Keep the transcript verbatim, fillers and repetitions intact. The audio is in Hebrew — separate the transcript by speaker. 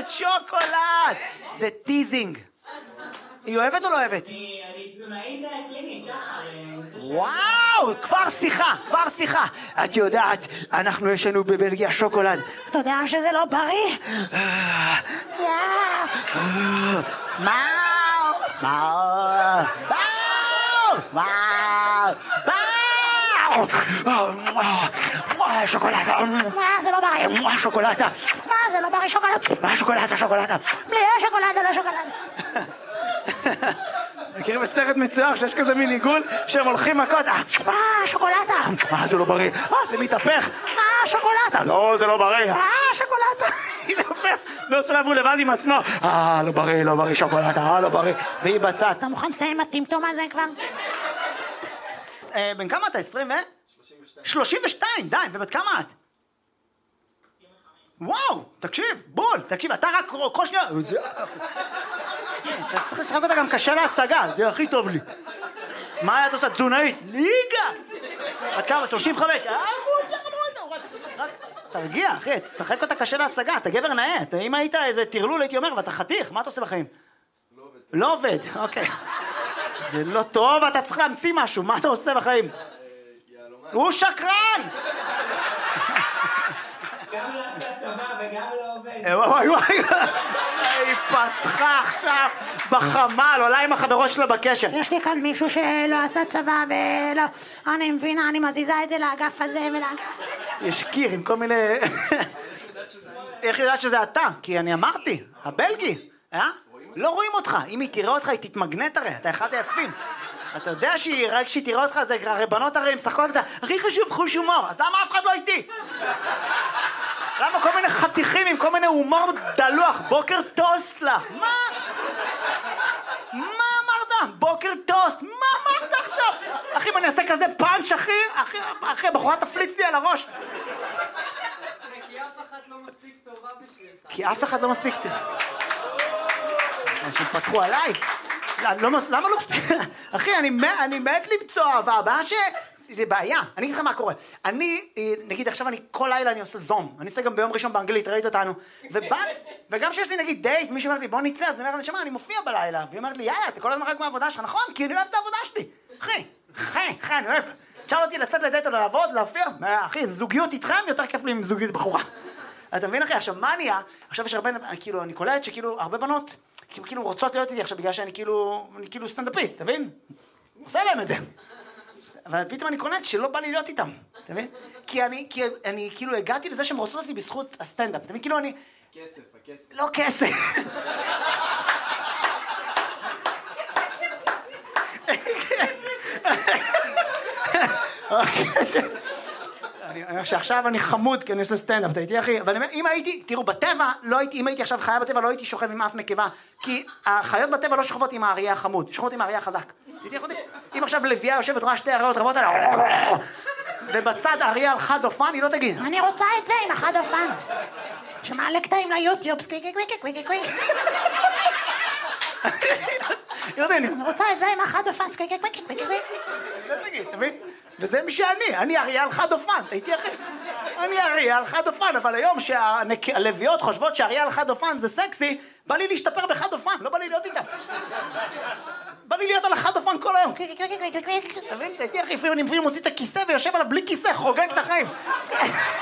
Speaker 1: אוהבת שוקולד. זה טיזינג. היא אוהבת או לא אוהבת?
Speaker 2: אני תזונאית קלינית, שחר.
Speaker 1: וואו, כבר שיחה, כבר שיחה. את יודעת, אנחנו יש לנו בבלגיה שוקולד. אתה יודע שזה לא בריא? מאו, מאו, מאו, מאו, מאו. שוקולדה, זה לא בריא, שוקולדה. זה לא בריא, שוקולדה. שוקולדה, שוקולדה. בלי שוקולדה, לא שוקולדה. מכירים בסרט מצויר שיש כזה מין עיגול שהם הולכים מכות, אה, שוקולדה, אה, זה לא בריא, אה, זה מתהפך, אה, שוקולדה, לא, זה לא בריא, אה, שוקולדה, מתהפך, לא שלבו לבד עם עצמו, אה, לא בריא, לא בריא, שוקולדה, אה, לא בריא, והיא בצד, אתה מוכן לסיים הטמטום הזה כבר? בן כמה אתה, עשרים ו? שלושים ושתיים, די, ובת כמה את? וואו, תקשיב, בול, תקשיב, אתה רק כל שנייה, אתה צריך לשחק אותה גם קשה להשגה, זה הכי טוב לי. מה את עושה? תזונאית? ליגה! עד כמה? שלושים וחמש? רק תרגיע, אחי, תשחק אותה קשה להשגה, אתה גבר נאה, אם היית איזה תרלול הייתי אומר, ואתה חתיך, מה אתה עושה בחיים? לא עובד, אוקיי. זה לא טוב, אתה צריך להמציא משהו, מה אתה עושה בחיים? הוא שקרן!
Speaker 2: גם לא עושה צבא וגם לא עובד.
Speaker 1: וואי וואי, היא פתחה עכשיו בחמל, עולה עם החברות שלה בקשר. יש לי כאן מישהו שלא עשה צבא ולא, אני מבינה, אני מזיזה את זה לאגף הזה ולאגף. יש קיר עם כל מיני... איך יודעת שזה אתה? כי אני אמרתי, הבלגי, אה? לא רואים אותך, אם היא תראה אותך היא תתמגנט הרי, אתה אחד היפים. אתה יודע שהיא, רק שהיא תראה אותך, זה הרי בנות הרי, הם שחקות אותה, הכי חשוב חוש הומור, אז למה אף אחד לא איתי? למה כל מיני חתיכים עם כל מיני הומור דלוח, בוקר טוסט לך, מה? מה אמרת? בוקר טוסט, מה אמרת עכשיו? אחי, אם אני אעשה כזה פאנץ' אחי, אחי, אחי, הבחורה תפליץ לי על הראש.
Speaker 3: כי אף אחד לא מספיק טובה בשבילך.
Speaker 1: כי אף אחד לא מספיק טובה. אנשים פתחו עליי. למה לא מספיק? אחי, אני מת למצוא אהבה, הבעיה ש... זה בעיה, אני אגיד לך מה קורה. אני, נגיד עכשיו אני כל לילה אני עושה זום, אני עושה גם ביום ראשון באנגלית, ראית אותנו, וגם שיש לי נגיד דייט, מישהו אומר לי בוא נצא, אז אני אומר לי שמה, אני מופיע בלילה, והיא אומרת לי יאללה, אתה כל הזמן רק מהעבודה שלך, נכון? כי אני אוהב את העבודה שלי, אחי, אחי, אחי, אני אוהב. תשאל אותי לצאת לדייט או לעבוד, להופיע, אחי, זוגיות איתכם יותר כיף לי עם זוגיות בחורה. אתה מבין אחי, עכשיו מה נהיה? עכשיו יש הרבה, כאילו, אני קולט שכאילו הרבה בנות כאילו רוצות להיות איתי עכשיו בגלל שאני כאילו, אני כאילו סטנדאפיסט, אתה מבין? עושה להם את זה. אבל פתאום אני קולט שלא בא לי להיות איתם, אתה מבין? כי אני, כי אני כאילו הגעתי לזה שהן רוצות אותי בזכות הסטנדאפ, אתה מבין? כאילו אני...
Speaker 3: כסף, הכסף.
Speaker 1: לא כסף. אני אומר שעכשיו אני חמוד כי אני עושה סטנדאפ, אתה איתי אחי? אבל אם הייתי, תראו, בטבע, לא הייתי, אם הייתי עכשיו חיה בטבע, לא הייתי שוכב עם אף נקבה, כי החיות בטבע לא שוכבות עם האריה החמוד, שוכבות עם האריה החזק. תיתי אחותי? אם עכשיו לביאה יושבת, רואה שתי אריות רבות עליה, ובצד האריה על חד אופן, היא לא תגיד, אני רוצה את זה עם החד אופן. שמעלה קטעים ליוטיוב, סקוויקי קוויקי קוויקי קוויקי. אני רוצה את זה עם החד אופן, סקוויקי קוויקי קוויקי קוויקי. לא תגיד, אתה מבין? וזה מי שאני, אני אריה על חד אופן, הייתי אחי. אני אריה על חד אופן, אבל היום שהלוויות חושבות שאריה על חד אופן זה סקסי, בא לי להשתפר בחד אופן, לא בא לי להיות איתם. בא לי להיות על החד אופן כל היום. אתה מבין? הייתי אחי, לפעמים אני מוציא את הכיסא ויושב עליו בלי כיסא, חוגג את החיים.